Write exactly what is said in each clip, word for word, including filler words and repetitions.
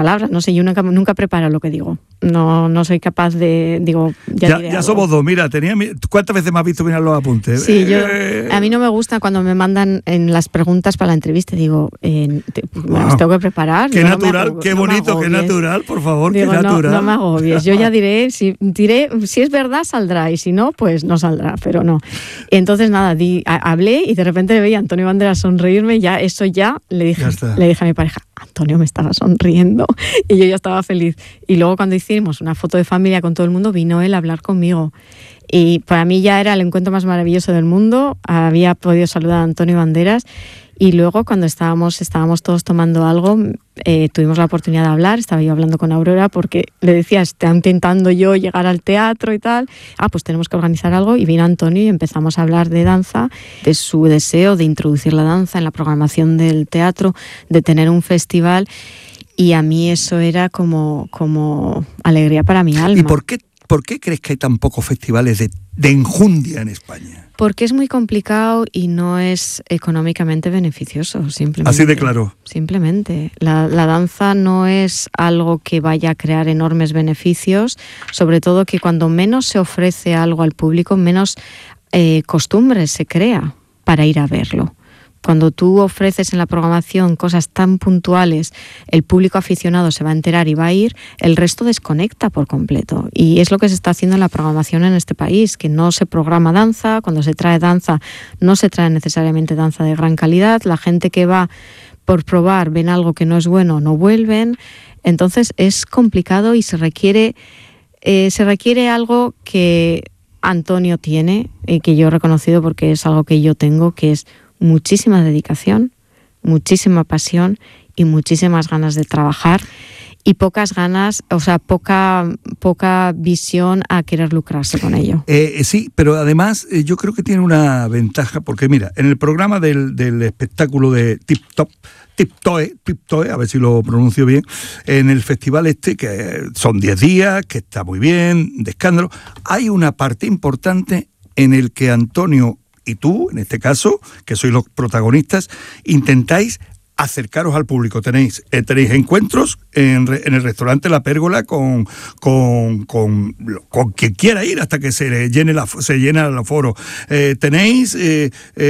palabras, no sé, yo nunca, nunca preparo lo que digo. No, no soy capaz de, digo, ya Ya, diré ya algo. somos dos, mira, tenía, ¿cuántas veces me has visto mirar los apuntes? Sí, yo, Eh, a mí no me gusta cuando me mandan en las preguntas para la entrevista, digo, eh, te, me Wow. las tengo que preparar. Qué Digo, no me natural, agobies, qué no me bonito, qué agobies. natural, por favor, Digo, qué no, natural. no me agobies, yo ya diré, si, diré, si es verdad saldrá y si no, pues no saldrá, pero no. Entonces nada, di, a, hablé y de repente veía a Antonio Banderas sonreírme, ya eso ya le dije, Ya le dije a mi pareja, Antonio me estaba sonriendo y yo ya estaba feliz. Y luego cuando hicimos una foto de familia con todo el mundo, vino él a hablar conmigo. Y para mí ya era el encuentro más maravilloso del mundo, había podido saludar a Antonio Banderas. Y luego cuando estábamos, estábamos todos tomando algo, eh, tuvimos la oportunidad de hablar, estaba yo hablando con Aurora porque le decía, estoy intentando yo llegar al teatro y tal, ah, pues tenemos que organizar algo, y vino Antonio y empezamos a hablar de danza, de su deseo de introducir la danza en la programación del teatro, de tener un festival, y a mí eso era como, como alegría para mi alma. ¿Y por qué, por qué crees que hay tan pocos festivales de, de enjundia en España? Porque es muy complicado y no es económicamente beneficioso, simplemente. Así de claro. Simplemente. La, la danza no es algo que vaya a crear enormes beneficios, sobre todo que cuando menos se ofrece algo al público, menos eh, costumbre se crea para ir a verlo. Cuando tú ofreces en la programación cosas tan puntuales, el público aficionado se va a enterar y va a ir, el resto desconecta por completo. Y es lo que se está haciendo en la programación en este país, que no se programa danza, cuando se trae danza no se trae necesariamente danza de gran calidad, la gente que va por probar, ven algo que no es bueno, no vuelven. Entonces es complicado y se requiere, eh, se requiere algo que Antonio tiene y que yo he reconocido porque es algo que yo tengo, que es muchísima dedicación, muchísima pasión y muchísimas ganas de trabajar y pocas ganas, o sea, poca, poca visión a querer lucrarse con ello. Eh, sí, pero además eh, yo creo que tiene una ventaja, porque mira, en el programa del, del espectáculo de Tip Top, Tiptoe, Tiptoe, a ver si lo pronuncio bien, en el festival este, que son diez días, que está muy bien, de escándalo, hay una parte importante en el que Antonio y tú, en este caso, que sois los protagonistas, intentáis acercaros al público. Tenéis, eh, tenéis encuentros en, en el restaurante La Pérgola con, con, con, con quien quiera ir hasta que se llene la, se llena el aforo. Eh, tenéis eh,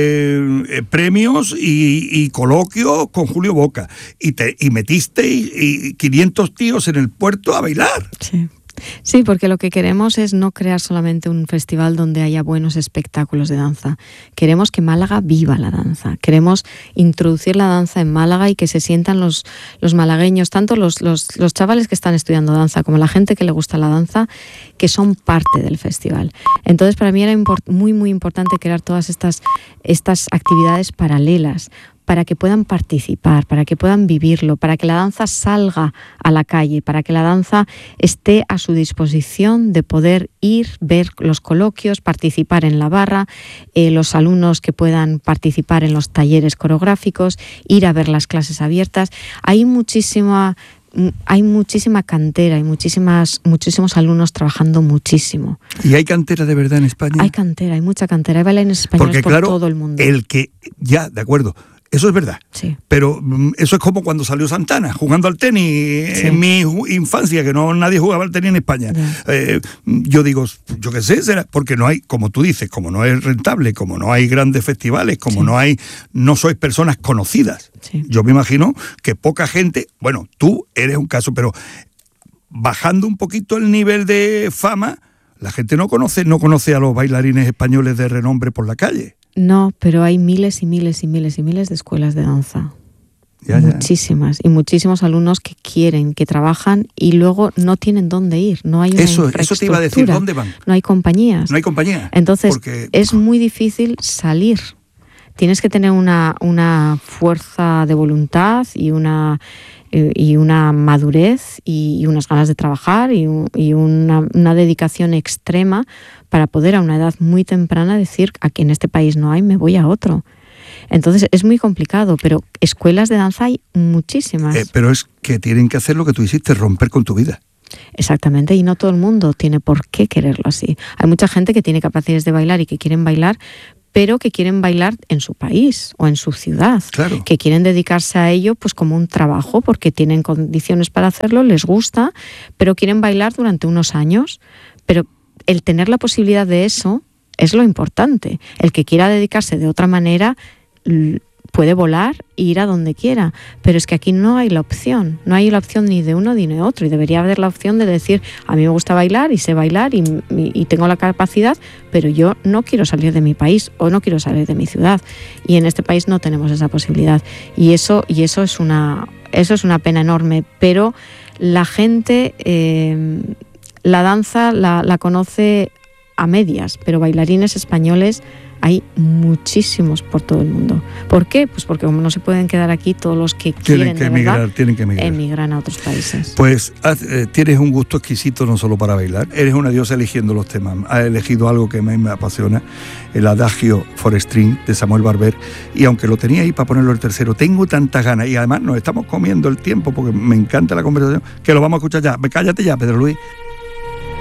eh, premios y, y coloquios con Julio Boca. Y, te, y metisteis y quinientos tíos en el puerto a bailar. Sí. Sí, porque lo que queremos es no crear solamente un festival donde haya buenos espectáculos de danza. Queremos que Málaga viva la danza. Queremos introducir la danza en Málaga y que se sientan los, los malagueños, tanto los, los, los chavales que están estudiando danza como la gente que le gusta la danza, que son parte del festival. Entonces, para mí era import- muy, muy importante crear todas estas, estas actividades paralelas, para que puedan participar, para que puedan vivirlo, para que la danza salga a la calle, para que la danza esté a su disposición de poder ir, ver los coloquios, participar en la barra, eh, los alumnos que puedan participar en los talleres coreográficos, ir a ver las clases abiertas. Hay muchísima... Hay muchísima cantera, hay muchísimas, muchísimos alumnos trabajando muchísimo. ¿Y hay cantera de verdad en España? Hay cantera, hay mucha cantera, hay bailarines españoles Porque, por claro, todo el mundo. El que, ya, de acuerdo, eso es verdad. Sí. Pero mm, eso es como cuando salió Santana, jugando al tenis Sí. en mi ju- infancia, que no nadie jugaba al tenis en España. Eh, yo digo, yo qué sé, será porque no hay, como tú dices, como no es rentable, como no hay grandes festivales, como Sí. no hay, no sois personas conocidas. Sí. Yo me imagino que poca gente, bueno, tú eres un caso, pero bajando un poquito el nivel de fama, la gente no conoce, no conoce a los bailarines españoles de renombre por la calle. No, pero hay miles y miles y miles y miles de escuelas de danza. Ya, ya. Muchísimas. Y muchísimos alumnos que quieren, que trabajan y luego no tienen dónde ir. No hay una Eso, eso te iba a decir, infraestructura, ¿dónde van? no hay compañías. No hay compañía. Entonces, porque es muy difícil salir. Tienes que tener una, una fuerza de voluntad y una, y una madurez y, y unas ganas de trabajar y, y una, una dedicación extrema para poder a una edad muy temprana decir, aquí en este país no hay, me voy a otro. Entonces es muy complicado, pero escuelas de danza hay muchísimas. Eh, pero es que tienen que hacer lo que tú hiciste, romper con tu vida. Exactamente, y no todo el mundo tiene por qué quererlo así. Hay mucha gente que tiene capacidades de bailar y que quieren bailar, pero que quieren bailar en su país o en su ciudad, claro. que quieren dedicarse a ello pues como un trabajo porque tienen condiciones para hacerlo, les gusta, pero quieren bailar durante unos años. Pero el tener la posibilidad de eso es lo importante. El que quiera dedicarse de otra manera puede volar e ir a donde quiera, pero es que aquí no hay la opción, no hay la opción ni de uno ni de otro, y debería haber la opción de decir, a mí me gusta bailar y sé bailar y, y, y tengo la capacidad, pero yo no quiero salir de mi país o no quiero salir de mi ciudad, y en este país no tenemos esa posibilidad, y eso, y eso es una, eso es una pena enorme, pero la gente eh, la danza la, la conoce a medias, pero bailarines españoles hay muchísimos por todo el mundo. ¿Por qué? Pues porque como no se pueden quedar aquí, todos los que tienen quieren que de emigrar, verdad, tienen que emigrar. emigran a otros países. Pues eh, tienes un gusto exquisito no solo para bailar, eres una diosa eligiendo los temas. Has elegido algo que a mí me apasiona, el Adagio for String de Samuel Barber, y aunque lo tenía ahí para ponerlo el tercero, tengo tantas ganas, y además nos estamos comiendo el tiempo porque me encanta la conversación, que lo vamos a escuchar ya. Cállate ya, Pedro Luis.